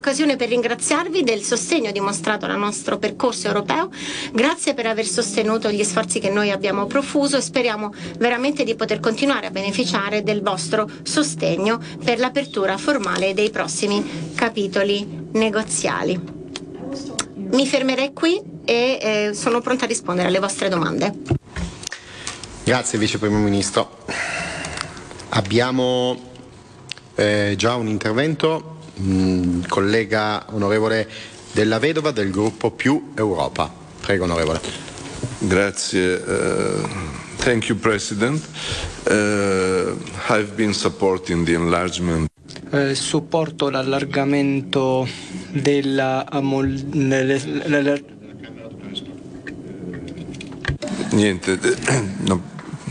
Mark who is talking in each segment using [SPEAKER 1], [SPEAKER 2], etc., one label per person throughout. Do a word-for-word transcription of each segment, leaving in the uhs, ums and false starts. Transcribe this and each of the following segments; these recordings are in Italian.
[SPEAKER 1] Occasione per ringraziarvi del sostegno dimostrato al nostro percorso europeo. Grazie per aver sostenuto gli sforzi che noi abbiamo profuso e speriamo veramente di poter continuare a beneficiare del vostro sostegno per l'apertura formale dei prossimi capitoli negoziali. Mi fermerei qui e eh, sono pronta a rispondere alle vostre domande.
[SPEAKER 2] Grazie Vice Primo Ministro. Abbiamo eh, già un intervento. Mm, collega onorevole Della Vedova del gruppo Più Europa. Prego onorevole.
[SPEAKER 3] Grazie. Uh, thank you President. Uh, I've been supporting the enlargement.
[SPEAKER 4] Eh, supporto l'allargamento della
[SPEAKER 3] Niente. No.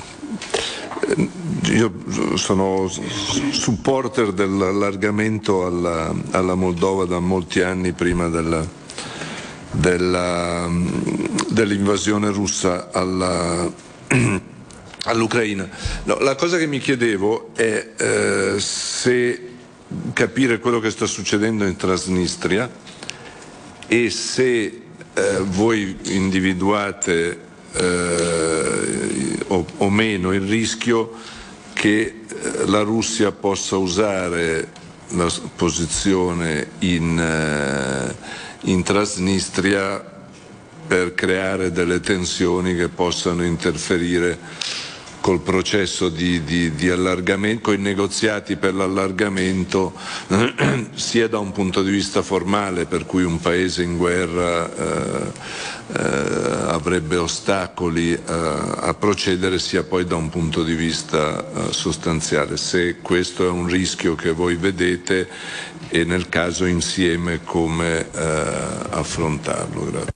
[SPEAKER 3] Io sono supporter dell'allargamento alla, alla Moldova da molti anni prima della, della, dell'invasione russa alla, all'Ucraina. No, la cosa che mi chiedevo è eh, se capire quello che sta succedendo in Transnistria e se eh, voi individuate eh, o, o meno il rischio che la Russia possa usare la posizione in, in Transnistria per creare delle tensioni che possano interferire col processo di, di, di allargamento, con i negoziati per l'allargamento, sia da un punto di vista formale, per cui un paese in guerra eh, eh, avrebbe ostacoli eh, a procedere, sia poi da un punto di vista eh, sostanziale. Se questo è un rischio che voi vedete e nel caso insieme come eh, affrontarlo. Grazie.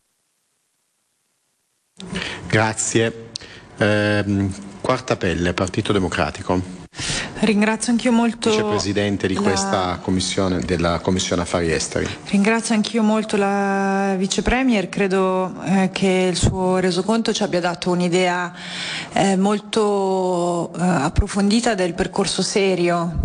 [SPEAKER 2] Grazie. Eh, Quarta Pelle, Partito Democratico.
[SPEAKER 5] Ringrazio anch'io molto
[SPEAKER 2] Vicepresidente di
[SPEAKER 5] la...
[SPEAKER 2] questa commissione, della Commissione Affari Esteri.
[SPEAKER 5] Ringrazio anch'io molto la Vice Premier, credo eh, che il suo resoconto ci abbia dato un'idea eh, molto eh, approfondita del percorso serio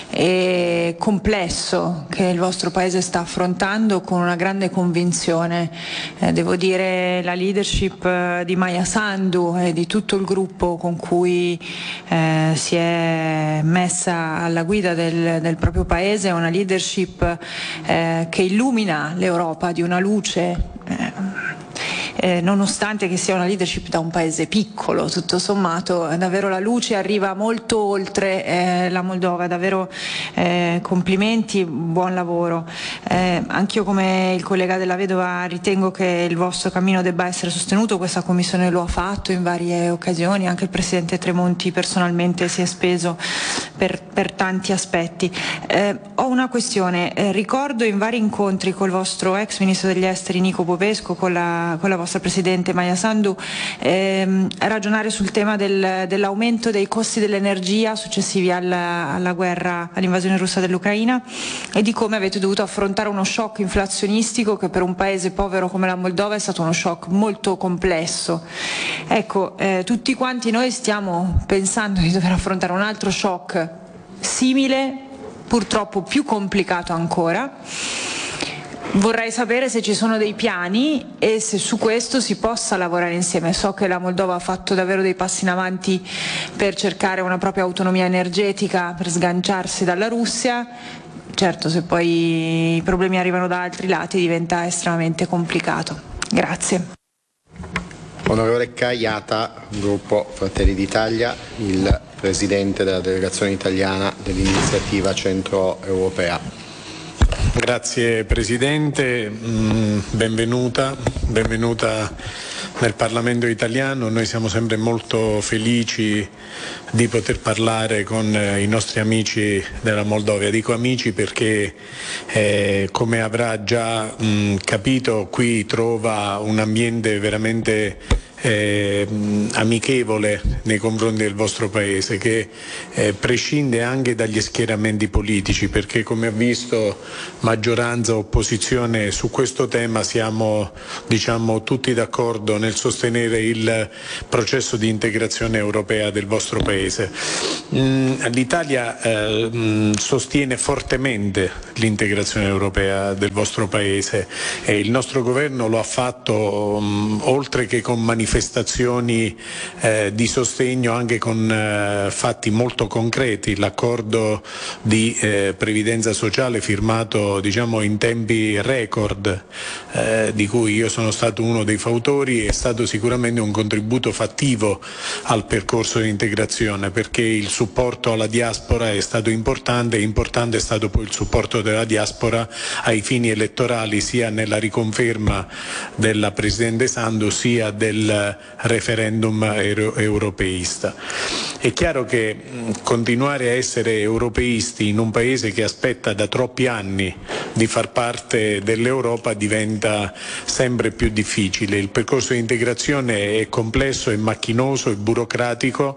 [SPEAKER 5] e complesso che il vostro Paese sta affrontando con una grande convinzione. Eh, devo dire la leadership eh, di Maia Sandu e di tutto il gruppo con cui eh, si è messa alla guida del, del proprio Paese, è una leadership eh, che illumina l'Europa di una luce eh, Eh, nonostante che sia una leadership da un paese piccolo, tutto sommato davvero la luce arriva molto oltre eh, la Moldova, davvero eh, complimenti, buon lavoro. Eh, anch'io come il collega Della Vedova ritengo che il vostro cammino debba essere sostenuto, questa commissione lo ha fatto in varie occasioni, anche il Presidente Tremonti personalmente si è speso per, per tanti aspetti. Eh, ho una questione, eh, ricordo in vari incontri col vostro ex Ministro degli Esteri Nico Popescu, con la, con la vostra Presidente Maia Sandu, ehm, ragionare sul tema del, dell'aumento dei costi dell'energia successivi alla, alla guerra, all'invasione russa dell'Ucraina e di come avete dovuto affrontare uno shock inflazionistico che per un paese povero come la Moldova è stato uno shock molto complesso. Ecco, eh, tutti quanti noi stiamo pensando di dover affrontare un altro shock simile, purtroppo più complicato ancora. Vorrei sapere se ci sono dei piani e se su questo si possa lavorare insieme. So che la Moldova ha fatto davvero dei passi in avanti per cercare una propria autonomia energetica, per sganciarsi dalla Russia. Certo, se poi i problemi arrivano da altri lati diventa estremamente complicato. Grazie.
[SPEAKER 2] Onorevole Caiata, gruppo Fratelli d'Italia, il Presidente della Delegazione Italiana dell'Iniziativa Centro-Europea.
[SPEAKER 6] Grazie Presidente, benvenuta, benvenuta nel Parlamento italiano. Noi siamo sempre molto felici di poter parlare con i nostri amici della Moldova. Dico amici perché eh, come avrà già mh, capito, qui trova un ambiente veramente eh, amichevole nei confronti del vostro Paese, che eh, prescinde anche dagli schieramenti politici, perché come ha visto maggioranza, opposizione, su questo tema siamo diciamo tutti d'accordo nel sostenere il processo di integrazione europea del vostro Paese. Mm, l'Italia eh, mm, sostiene fortemente l'integrazione europea del vostro Paese e il nostro governo lo ha fatto um, oltre che con manifestazioni eh, di sostegno, anche con eh, fatti molto concreti. L'accordo di eh, previdenza sociale firmato diciamo in tempi record, eh, di cui io sono stato uno dei fautori, è stato sicuramente un contributo fattivo al percorso di integrazione, perché il supporto alla diaspora è stato importante e importante è stato poi il supporto della diaspora ai fini elettorali, sia nella riconferma della Presidente Sandu sia del referendum euro- europeista. È chiaro che mh, continuare a essere europeisti in un paese che aspetta da troppi anni di far parte dell'Europa diventa sempre più difficile. Il percorso di integrazione è complesso, è macchinoso, è burocratico.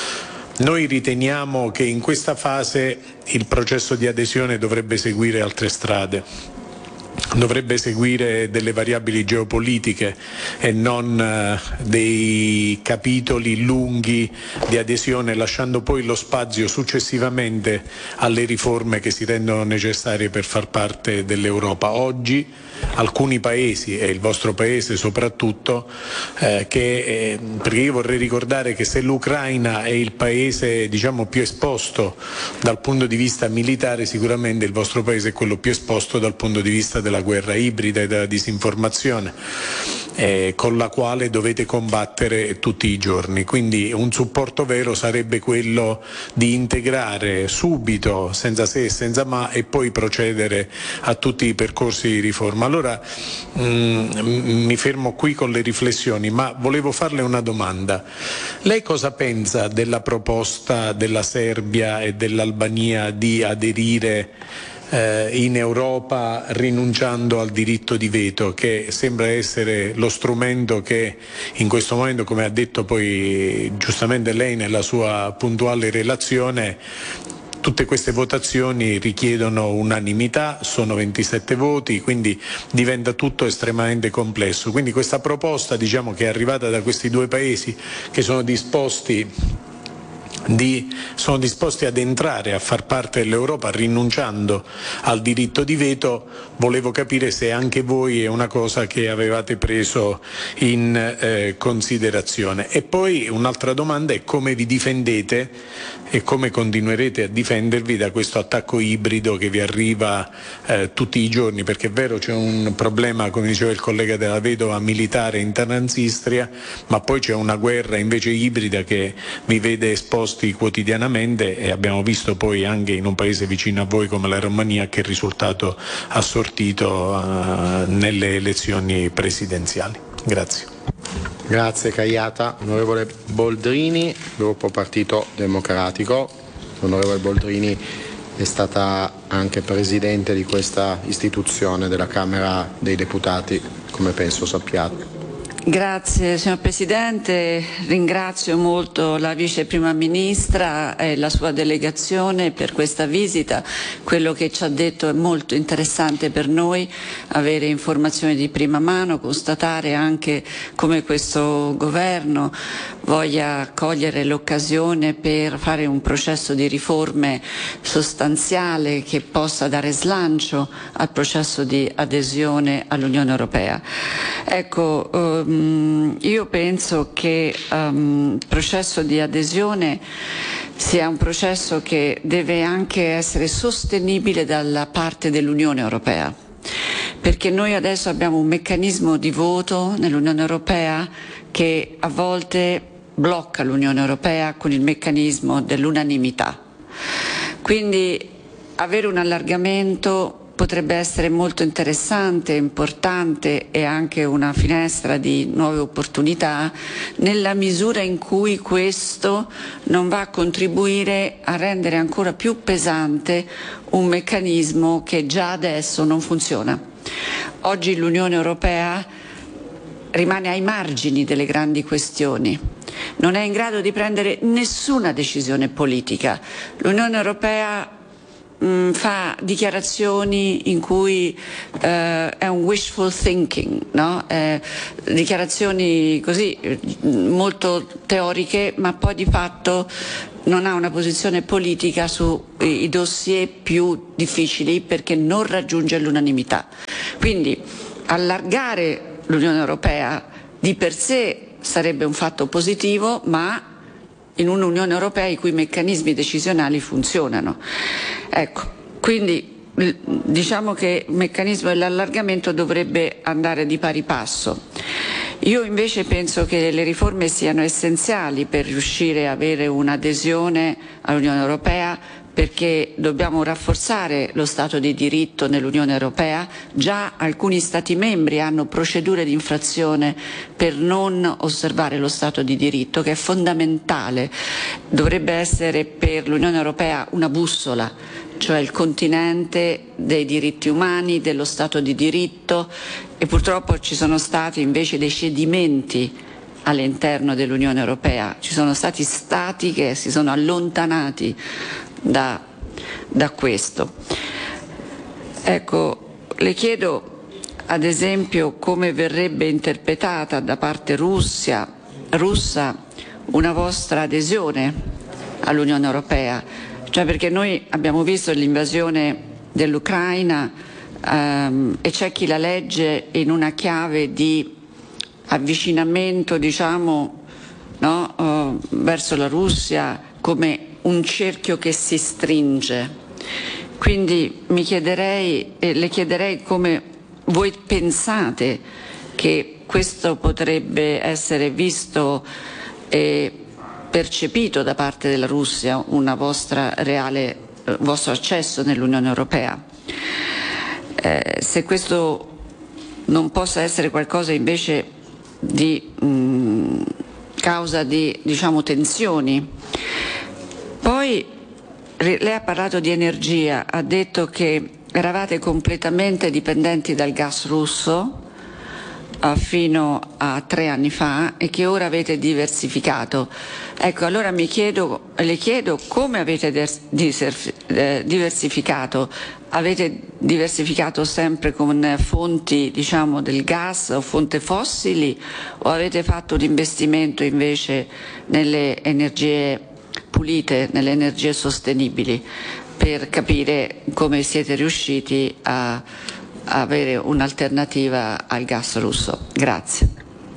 [SPEAKER 6] Noi riteniamo che in questa fase il processo di adesione dovrebbe seguire altre strade, dovrebbe seguire delle variabili geopolitiche e non eh, dei capitoli lunghi di adesione, lasciando poi lo spazio successivamente alle riforme che si rendono necessarie per far parte dell'Europa. Oggi alcuni paesi, e il vostro paese soprattutto, eh, che, eh, perché io vorrei ricordare che se l'Ucraina è il paese diciamo più esposto dal punto di vista militare, sicuramente il vostro paese è quello più esposto dal punto di vista della guerra ibrida e della disinformazione, eh, con la quale dovete combattere tutti i giorni. Quindi un supporto vero sarebbe quello di integrare subito, senza se e senza ma, e poi procedere a tutti i percorsi di riforma. Allora mh, mi fermo qui con le riflessioni, ma volevo farle una domanda. Lei cosa pensa della proposta della Serbia e dell'Albania di aderire eh, in Europa rinunciando al diritto di veto, che sembra essere lo strumento che in questo momento, come ha detto poi giustamente lei nella sua puntuale relazione, tutte queste votazioni richiedono unanimità, sono ventisette voti, quindi diventa tutto estremamente complesso. Quindi questa proposta, diciamo, che è arrivata da questi due paesi che sono disposti Di, sono disposti ad entrare a far parte dell'Europa rinunciando al diritto di veto, volevo capire se anche voi è una cosa che avevate preso in eh, considerazione. E poi un'altra domanda è come vi difendete e come continuerete a difendervi da questo attacco ibrido che vi arriva eh, tutti i giorni, perché è vero c'è un problema, come diceva il collega della Vedova, militare in Transnistria, ma poi c'è una guerra invece ibrida che vi vede esposti quotidianamente, e abbiamo visto poi anche in un paese vicino a voi come la Romania che risultato ha sortito uh, nelle elezioni presidenziali. Grazie.
[SPEAKER 2] Grazie Caiata. Onorevole Boldrini, gruppo Partito Democratico. L'onorevole Boldrini è stata anche presidente di questa istituzione della Camera dei Deputati, come penso sappiate.
[SPEAKER 7] Grazie signor Presidente, ringrazio molto la Vice Prima Ministra e la sua delegazione per questa visita. Quello che ci ha detto è molto interessante per noi, avere informazioni di prima mano, constatare anche come questo governo voglia cogliere l'occasione per fare un processo di riforme sostanziale che possa dare slancio al processo di adesione all'Unione Europea. Ecco, um, io penso che um, il processo di adesione sia un processo che deve anche essere sostenibile dalla parte dell'Unione Europea, perché noi adesso abbiamo un meccanismo di voto nell'Unione Europea che a volte blocca l'Unione Europea con il meccanismo dell'unanimità. Quindi avere un allargamento potrebbe essere molto interessante, importante e anche una finestra di nuove opportunità, nella misura in cui questo non va a contribuire a rendere ancora più pesante un meccanismo che già adesso non funziona. Oggi l'Unione Europea rimane ai margini delle grandi questioni, non è in grado di prendere nessuna decisione politica. L'Unione Europea mh, fa dichiarazioni in cui eh, è un wishful thinking, no? eh, dichiarazioni così molto teoriche, ma poi di fatto non ha una posizione politica sui dossier più difficili perché non raggiunge l'unanimità. Quindi allargare l'Unione Europea di per sé sarebbe un fatto positivo, ma in un'Unione Europea i cui meccanismi decisionali funzionano. Ecco, quindi diciamo che il meccanismo dell'allargamento dovrebbe andare di pari passo. Io invece penso che le riforme siano essenziali per riuscire a avere un'adesione all'Unione Europea, perché dobbiamo rafforzare lo Stato di diritto nell'Unione Europea. Già alcuni Stati membri hanno procedure di infrazione per non osservare lo Stato di diritto, che è fondamentale. Dovrebbe essere per l'Unione Europea una bussola, cioè il continente dei diritti umani, dello Stato di diritto, e purtroppo ci sono stati invece dei cedimenti all'interno dell'Unione Europea. Ci sono stati Stati che si sono allontanati da, da questo. Ecco, le chiedo ad esempio come verrebbe interpretata da parte Russia, russa una vostra adesione all'Unione Europea, cioè perché noi abbiamo visto l'invasione dell'Ucraina ehm, e c'è chi la legge in una chiave di avvicinamento, diciamo, no, eh, verso la Russia come un cerchio che si stringe. Quindi mi chiederei, eh, le chiederei come voi pensate che questo potrebbe essere visto e percepito da parte della Russia, una vostra reale, eh, vostro accesso nell'Unione Europea. Eh, se questo non possa essere qualcosa invece di mh, causa di, diciamo, tensioni. Poi lei ha parlato di energia, ha detto che eravate completamente dipendenti dal gas russo uh, fino a tre anni fa e che ora avete diversificato. Ecco, allora mi chiedo, le chiedo come avete diversificato. Avete diversificato sempre con fonti, diciamo, del gas o fonti fossili, o avete fatto un investimento invece nelle energie pulite, nelle energie sostenibili, per capire come siete riusciti a, a avere un'alternativa al gas russo? Grazie.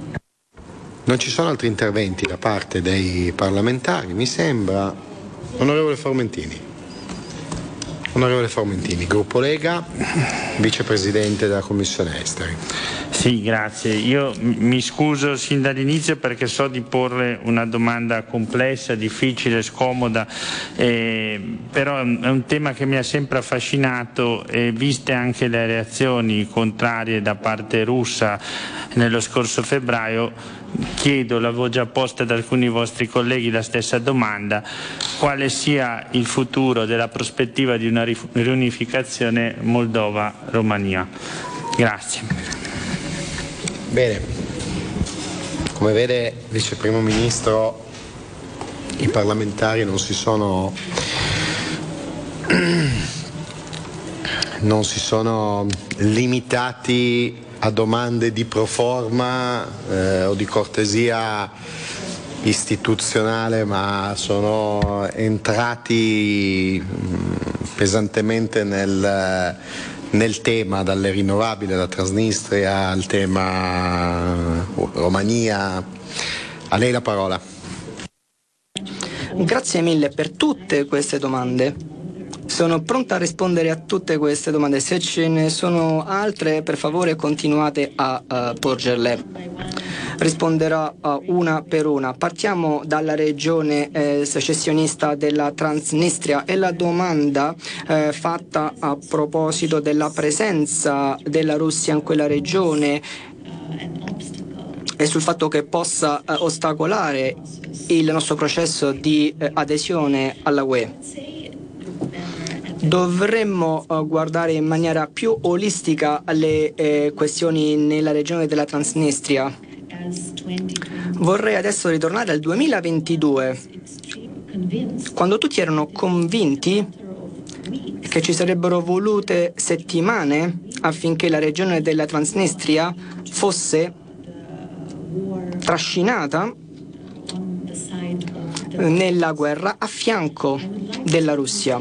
[SPEAKER 2] Non ci sono altri interventi da parte dei parlamentari, mi sembra. Onorevole Formentini. Onorevole Formentini, Gruppo Lega, Vicepresidente della Commissione Esteri.
[SPEAKER 8] Sì, grazie. Io mi scuso sin dall'inizio perché so di porre una domanda complessa, difficile, scomoda, eh, però è un tema che mi ha sempre affascinato e viste anche le reazioni contrarie da parte russa nello scorso febbraio, chiedo, l'avevo già posta ad alcuni vostri colleghi la stessa domanda, quale sia il futuro della prospettiva di una riunificazione Moldova-Romania. Grazie.
[SPEAKER 2] Bene, come vede Vice Primo Ministro, i parlamentari non si sono non si sono limitati a domande di proforma eh, o di cortesia istituzionale, ma sono entrati mh, pesantemente nel, nel tema, dalle rinnovabili alla Transnistria al tema Romania. A lei la parola.
[SPEAKER 4] Grazie mille per tutte queste domande. Sono pronta a rispondere a tutte queste domande. Se ce ne sono altre, per favore continuate a uh, porgerle. Risponderò uh, una per una. Partiamo dalla regione eh, secessionista della Transnistria e la domanda eh, fatta a proposito della presenza della Russia in quella regione e sul fatto che possa eh, ostacolare il nostro processo di eh, adesione alla U E. dovremmo uh, guardare in maniera più olistica alle eh, questioni nella regione della Transnistria. Vorrei adesso ritornare al duemilaventidue, quando tutti erano convinti che ci sarebbero volute settimane affinché la regione della Transnistria fosse trascinata nella guerra a fianco della Russia.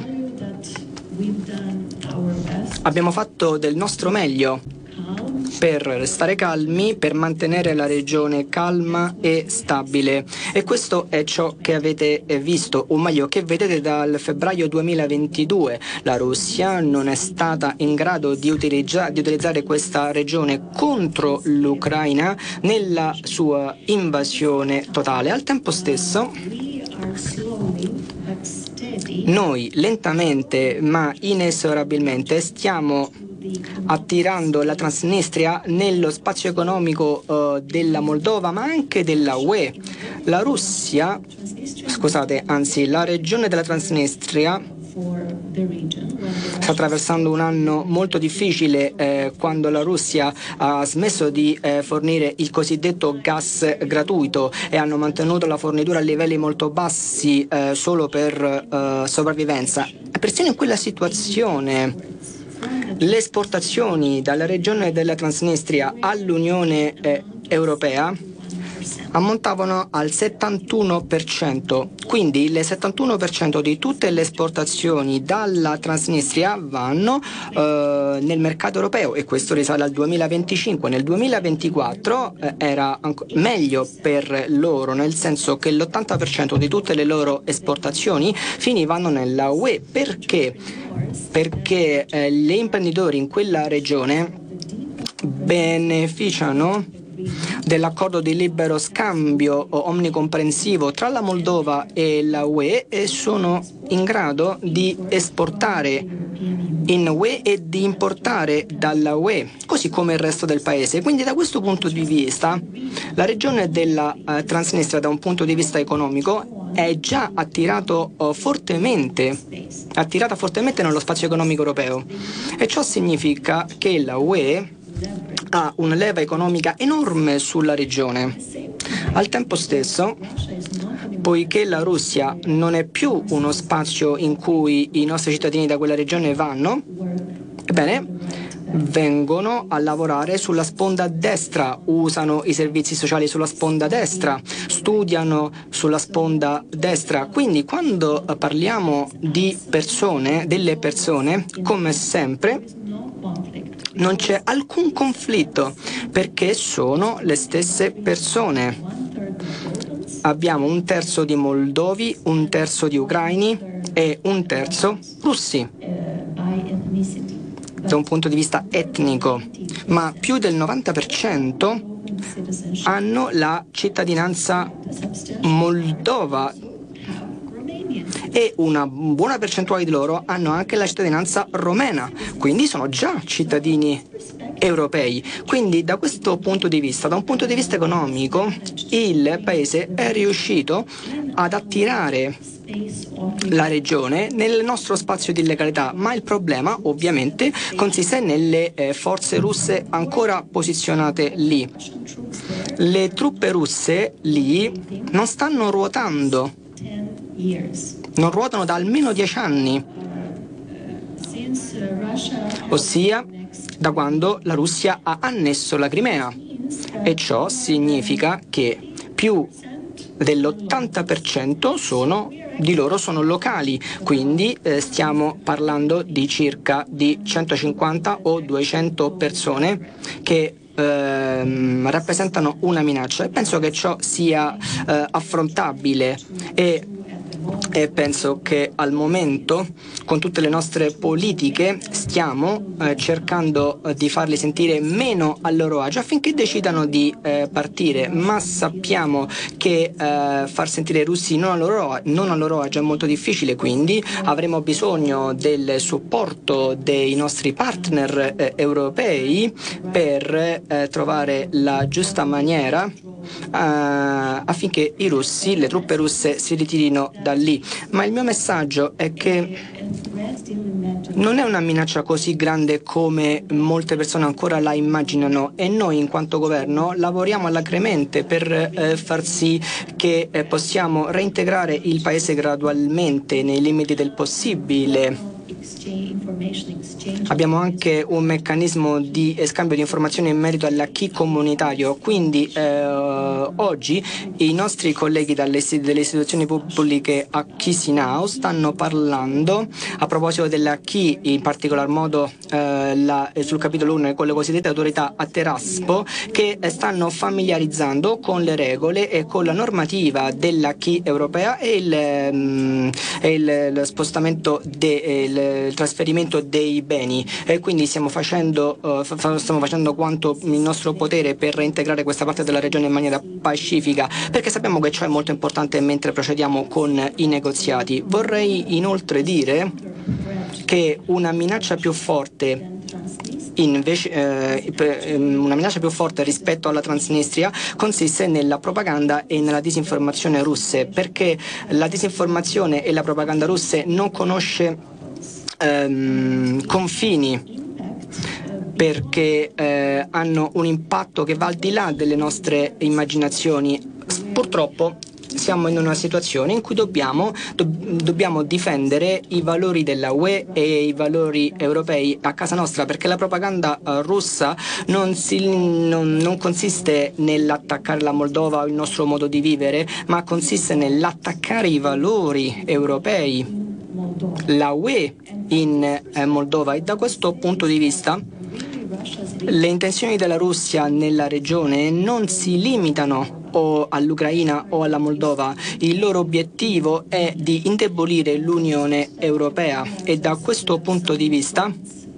[SPEAKER 4] Abbiamo fatto del nostro meglio per restare calmi, per mantenere la regione calma e stabile. E questo è ciò che avete visto, o meglio che vedete dal febbraio duemilaventidue. La Russia non è stata in grado di, utilizza- di utilizzare questa regione contro l'Ucraina nella sua invasione totale. Al tempo stesso, noi lentamente ma inesorabilmente stiamo attirando la Transnistria nello spazio economico uh, della Moldova, ma anche della U E. La Russia, scusate, anzi la regione della Transnistria sta attraversando un anno molto difficile eh, quando la Russia ha smesso di eh, fornire il cosiddetto gas gratuito e hanno mantenuto la fornitura a livelli molto bassi eh, solo per eh, sopravvivenza. Persino in quella situazione le esportazioni dalla regione della Transnistria all'Unione eh, Europea ammontavano al settantuno per cento, quindi il settantuno per cento di tutte le esportazioni dalla Transnistria vanno eh, nel mercato europeo, e questo risale al duemilaventicinque. Nel duemilaventiquattro eh, era anco- meglio per loro, nel senso che l'ottanta per cento di tutte le loro esportazioni finivano nella U E. Perché? Perché eh, gli imprenditori in quella regione beneficiano dell'accordo di libero scambio omnicomprensivo tra la Moldova e la U E e sono in grado di esportare in U E e di importare dalla U E, così come il resto del paese. Quindi da questo punto di vista la regione della uh, Transnistria, da un punto di vista economico, è già attirato uh, fortemente, attirata fortemente nello spazio economico europeo, e ciò significa che la U E ha una leva economica enorme sulla regione. Al tempo stesso, poiché la Russia non è più uno spazio in cui i nostri cittadini da quella regione vanno, ebbene, vengono a lavorare sulla sponda destra, usano i servizi sociali sulla sponda destra, studiano sulla sponda destra. Quindi quando parliamo di persone, delle persone, come sempre, non c'è alcun conflitto, perché sono le stesse persone. Abbiamo un terzo di moldovi, un terzo di ucraini e un terzo russi, da un punto di vista etnico, ma più del novanta per cento hanno la cittadinanza moldova e una buona percentuale di loro hanno anche la cittadinanza romena, quindi sono già cittadini europei. Quindi da questo punto di vista, da un punto di vista economico, il paese è riuscito ad attirare la regione nel nostro spazio di legalità, ma il problema ovviamente consiste nelle eh, forze russe ancora posizionate lì. Le truppe russe lì non stanno ruotando, non ruotano da almeno dieci anni, ossia da quando la Russia ha annesso la Crimea, e ciò significa che più dell'ottanta per cento sono, di loro sono locali, quindi eh, stiamo parlando di circa di centocinquanta o duecento persone che ehm, rappresentano una minaccia, e penso che ciò sia eh, affrontabile e E penso che al momento, con tutte le nostre politiche, stiamo eh, cercando eh, di farli sentire meno a loro agio affinché decidano di eh, partire, ma sappiamo che eh, far sentire i russi non a, loro, non a loro agio è molto difficile, quindi avremo bisogno del supporto dei nostri partner eh, europei per eh, trovare la giusta maniera uh, affinché i russi, le truppe russe si ritirino da lì. Ma il mio messaggio è che non è una minaccia così grande come molte persone ancora la immaginano, e noi in quanto governo lavoriamo alacremente per eh, far sì che eh, possiamo reintegrare il paese gradualmente nei limiti del possibile. Abbiamo anche un meccanismo di scambio di informazioni in merito all'acquis comunitario, quindi eh, oggi i nostri colleghi dalle, delle istituzioni pubbliche a Chisinau stanno parlando a proposito dell'acquis, in particolar modo eh, la, sul capitolo uno con le cosiddette autorità a Teraspo, che stanno familiarizzando con le regole e con la normativa dell'acquis europea e il, um, e il, lo spostamento del il trasferimento dei beni, e quindi stiamo facendo, uh, fa, stiamo facendo quanto il nostro potere per reintegrare questa parte della regione in maniera pacifica, perché sappiamo che ciò è molto importante mentre procediamo con i negoziati. Vorrei inoltre dire che una minaccia più forte Invece, eh, una minaccia più forte rispetto alla Transnistria consiste nella propaganda e nella disinformazione russe, perché la disinformazione e la propaganda russe non conosce ehm, confini, perché eh, hanno un impatto che va al di là delle nostre immaginazioni. Purtroppo siamo in una situazione in cui dobbiamo, do, dobbiamo difendere i valori della U E e i valori europei a casa nostra, perché la propaganda uh, russa non, si, non, non consiste nell'attaccare la Moldova o il nostro modo di vivere, ma consiste nell'attaccare i valori europei, la U E in eh, Moldova. E da questo punto di vista le intenzioni della Russia nella regione non si limitano o all'Ucraina o alla Moldova. Il loro obiettivo è di indebolire l'Unione Europea, e da questo punto di vista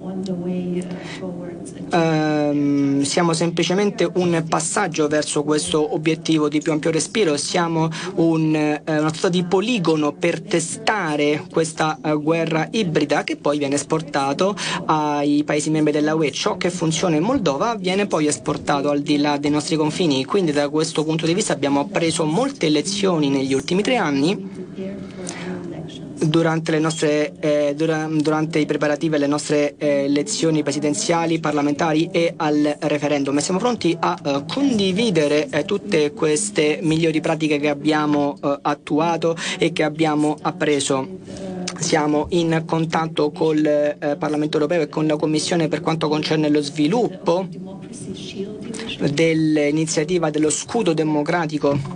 [SPEAKER 4] ehm, siamo semplicemente un passaggio verso questo obiettivo di più ampio respiro. Siamo un, eh, una sorta di poligono per testare questa uh, guerra ibrida che poi viene esportato ai paesi membri della U E. Ciò che funziona in Moldova viene poi esportato al di là dei nostri confini, quindi da questo punto di vista abbiamo appreso molte lezioni negli ultimi tre anni durante le nostre eh, dura, durante i preparativi alle nostre eh, elezioni presidenziali, parlamentari e al referendum, e siamo pronti a uh, condividere eh, tutte queste migliori pratiche che abbiamo uh, attuato e che abbiamo appreso. Siamo in contatto col eh, Parlamento europeo e con la Commissione per quanto concerne lo sviluppo dell'iniziativa dello scudo democratico.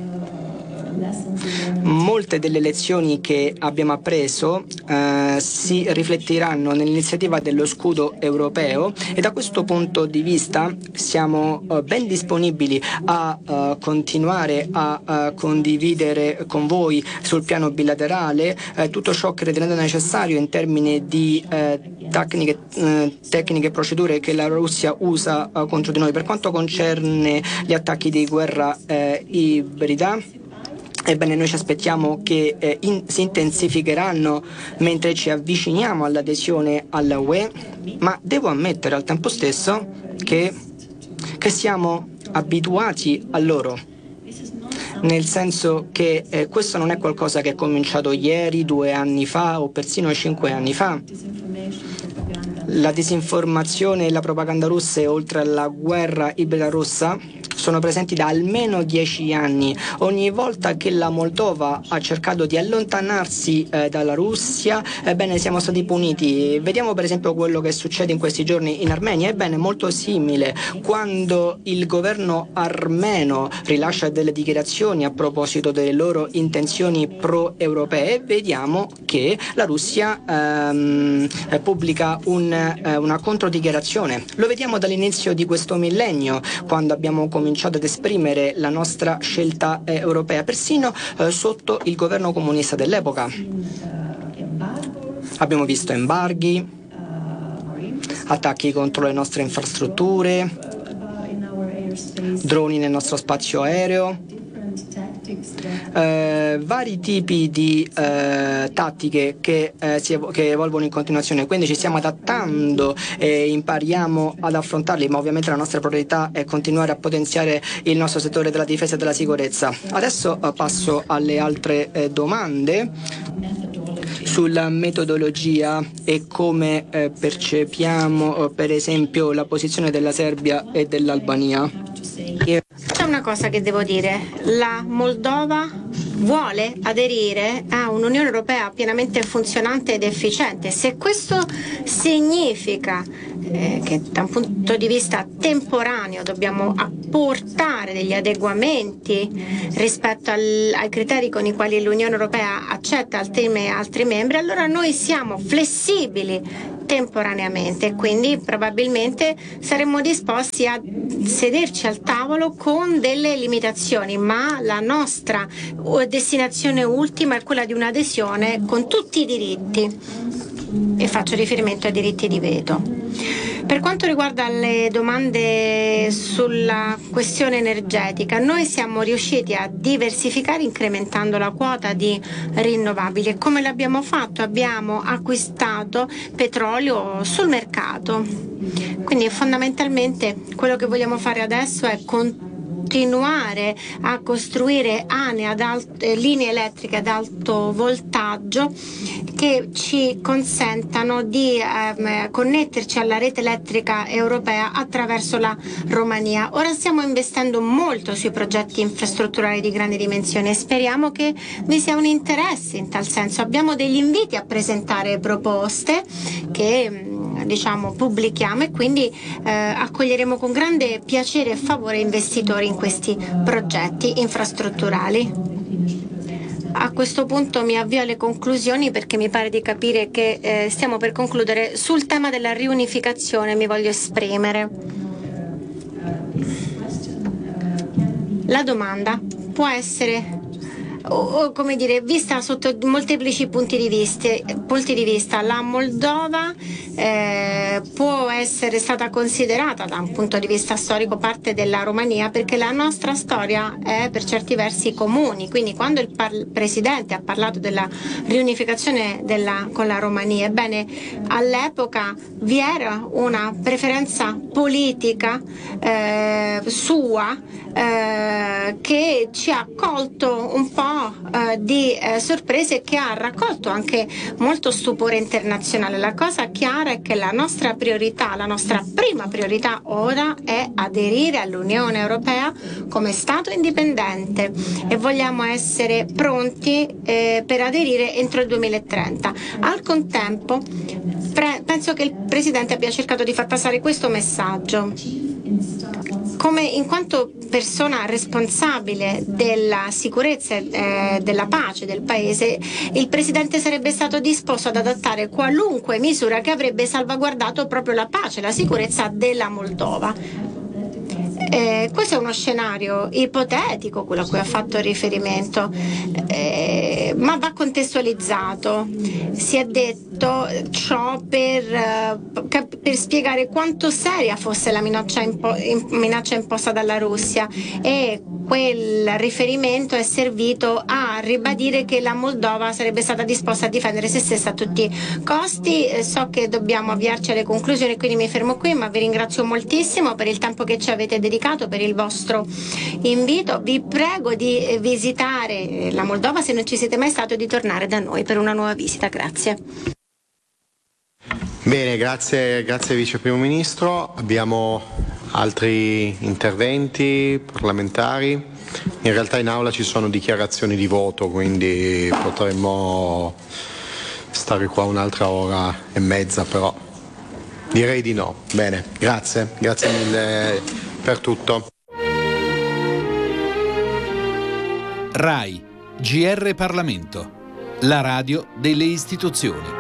[SPEAKER 4] Molte delle lezioni che abbiamo appreso eh, si rifletteranno nell'iniziativa dello scudo europeo, e da questo punto di vista siamo eh, ben disponibili a uh, continuare a uh, condividere con voi sul piano bilaterale eh, tutto ciò che ritenete necessario in termini di eh, tecniche, eh, tecniche e procedure che la Russia usa uh, contro di noi. Per quanto concerne gli attacchi di guerra eh, ibrida, ebbene, noi ci aspettiamo che eh, in, si intensificheranno mentre ci avviciniamo all'adesione alla U E, ma devo ammettere al tempo stesso che, che siamo abituati a loro, nel senso che eh, questo non è qualcosa che è cominciato ieri, due anni fa o persino cinque anni fa. La disinformazione e la propaganda russe, oltre alla guerra ibrida russa, sono presenti da almeno dieci anni. Ogni volta che la Moldova ha cercato di allontanarsi eh, dalla Russia, ebbene siamo stati puniti. Vediamo per esempio quello che succede in questi giorni in Armenia. Ebbene, molto simile. Quando il governo armeno rilascia delle dichiarazioni a proposito delle loro intenzioni pro-europee, vediamo che la Russia ehm, pubblica un, eh, una controdichiarazione. Lo vediamo dall'inizio di questo millennio, quando abbiamo cominciato ad esprimere la nostra scelta eh, europea, persino eh, sotto il governo comunista dell'epoca. Abbiamo visto embarghi, attacchi contro le nostre infrastrutture, droni nel nostro spazio aereo, eh, vari tipi di eh, tattiche che, eh, si evo- che evolvono in continuazione, quindi ci stiamo adattando e impariamo ad affrontarli, ma ovviamente la nostra priorità è continuare a potenziare il nostro settore della difesa e della sicurezza. Adesso eh, passo alle altre eh, domande sulla metodologia e come eh, percepiamo eh, per esempio la posizione della Serbia e dell'Albania.
[SPEAKER 1] C'è una cosa che devo dire, la Moldova vuole aderire a un'Unione Europea pienamente funzionante ed efficiente. Se questo significa eh, che da un punto di vista temporaneo dobbiamo apportare degli adeguamenti rispetto al, ai criteri con i quali l'Unione Europea accetta altri, altri membri, allora noi siamo flessibili temporaneamente, quindi probabilmente saremmo disposti a sederci al tavolo con delle limitazioni, ma la nostra destinazione ultima è quella di un'adesione con tutti i diritti, e faccio riferimento ai diritti di veto. Per quanto riguarda le domande sulla questione energetica, noi siamo riusciti a diversificare incrementando la quota di rinnovabili. E come l'abbiamo fatto? Abbiamo acquistato petrolio sul mercato. Quindi fondamentalmente quello che vogliamo fare adesso è continuare continuare a costruire ane ad alt- linee elettriche ad alto voltaggio che ci consentano di ehm, connetterci alla rete elettrica europea attraverso la Romania. Ora stiamo investendo molto sui progetti infrastrutturali di grandi dimensioni e speriamo che vi sia un interesse in tal senso. Abbiamo degli inviti a presentare proposte che diciamo pubblichiamo e quindi eh, accoglieremo con grande piacere e favore investitori in questi progetti infrastrutturali. A questo punto mi avvio alle conclusioni perché mi pare di capire che eh, stiamo per concludere. Sul tema della riunificazione mi voglio esprimere. La domanda può essere o, o come dire, vista sotto molteplici punti di vista. Punti di vista. La Moldova eh, può essere stata considerata da un punto di vista storico parte della Romania perché la nostra storia è per certi versi comuni, quindi quando il par- Presidente ha parlato della riunificazione della, con la Romania, ebbene all'epoca vi era una preferenza politica eh, sua eh, che ci ha colto un po' eh, di eh, sorprese e che ha raccolto anche molto stupore internazionale. La cosa chiara è che la nostra priorità, la nostra prima priorità ora è aderire all'Unione Europea come Stato indipendente e vogliamo essere pronti eh, per aderire entro il duemilatrenta. Al contempo pre- penso che il Presidente abbia cercato di far passare questo messaggio. Come in quanto persona responsabile della sicurezza e eh, della pace del Paese, il Presidente sarebbe stato disposto ad adottare qualunque misura che avrebbe salvaguardato proprio la pace e la sicurezza della Moldova. Eh, questo è uno scenario ipotetico, quello a cui ha fatto riferimento, eh, ma va contestualizzato. Si è detto ciò per, eh, per spiegare quanto seria fosse la minaccia, impo- minaccia imposta dalla Russia, e quel riferimento è servito a ribadire che la Moldova sarebbe stata disposta a difendere se stessa a tutti i costi. Eh, so che dobbiamo avviarci alle conclusioni, quindi mi fermo qui, ma vi ringrazio moltissimo per il tempo che ci avete dedicato, per il vostro invito. Vi prego di visitare la Moldova se non ci siete mai stati, e di tornare da noi per una nuova visita. Grazie.
[SPEAKER 2] Bene, grazie, grazie Vice Primo Ministro. Abbiamo altri interventi parlamentari. In realtà in aula ci sono dichiarazioni di voto, quindi potremmo stare qua un'altra ora e mezza, però direi di no. Bene, grazie, grazie mille per tutto.
[SPEAKER 9] RAI, G R Parlamento, la radio delle istituzioni.